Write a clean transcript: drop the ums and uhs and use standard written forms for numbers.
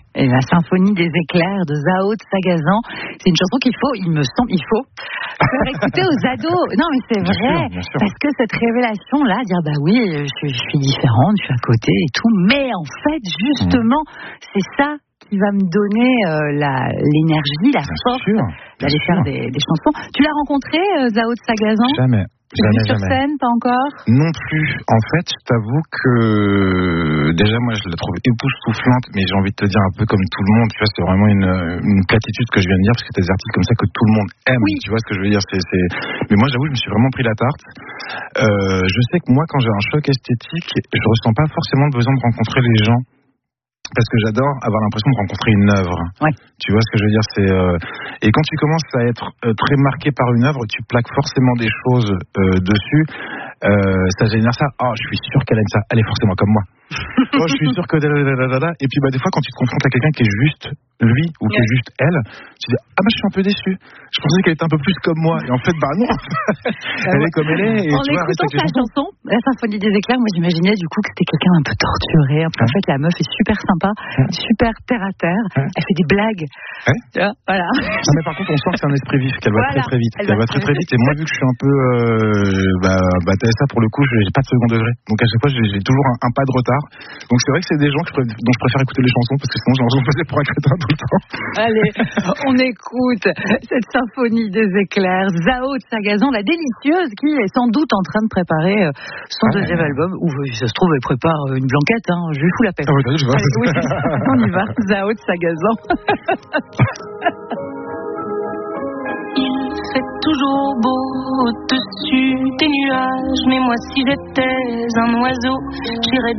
Et la symphonie des éclairs de Zao de Sagazan, c'est une chanson qu'il faut faire écouter aux ados. Non, mais c'est vrai, bien sûr. parce que cette révélation-là, dire bah oui, je suis différente, je suis à côté et tout, mais en fait, justement, c'est ça qui va me donner l'énergie, la force d'aller faire des chansons. Tu l'as rencontré, Zao de Sagazan ? Jamais. Jamais. Sur scène, pas encore ? Non plus. En fait, je t'avoue que déjà moi je la trouve époustouflante, mais j'ai envie de te dire un peu comme tout le monde, tu vois, c'est vraiment une platitude que je viens de dire, parce que t'as des artistes comme ça que tout le monde aime, oui. Tu vois ce que je veux dire, mais moi j'avoue, je me suis vraiment pris la tarte. Je sais que moi quand j'ai un choc esthétique, je ressens pas forcément le besoin de rencontrer les gens. Parce que j'adore avoir l'impression de rencontrer une œuvre. Ouais. Tu vois ce que je veux dire, et quand tu commences à être très marqué par une œuvre, tu plaques forcément des choses dessus. Ça génère ça. Oh, je suis sûr qu'elle aime ça. Elle est forcément comme moi. Oh, je suis sûr que... Et puis des fois, quand tu te confrontes à quelqu'un qui est juste lui ou qui est juste elle, tu dis ah je suis un peu déçu. Je pensais qu'elle était un peu plus comme moi. Et en fait, non. Elle est comme elle est. Et en écoutant sa chanson, la symphonie des éclairs, moi j'imaginais du coup que c'était quelqu'un un peu torturé. En fait, la meuf est super sympa, super terre à terre. Elle fait des blagues. Tu vois, voilà. Non, mais par contre, on sent que c'est un esprit vif, qu'elle va très vite. Elle va très vite. Et moi, vu que je suis un peu TSA pour le coup, j'ai pas de second degré. Donc à chaque fois, j'ai toujours un pas de retard. Donc c'est vrai que c'est des gens dont je préfère écouter les chansons, parce que sinon j'ai l'impression de passer pour un crétin tout le temps. Allez, on écoute cette symphonie des éclairs, Zao de Sagazan, la délicieuse, qui est sans doute en train de préparer son deuxième album, ou ça se trouve elle prépare une blanquette, je lui fous la paix. Ah oui, je vois. Allez, oui, on y va, Zao de Sagazan. Il fait toujours beau au-dessus des nuages, mais moi si j'étais un oiseau, j'irais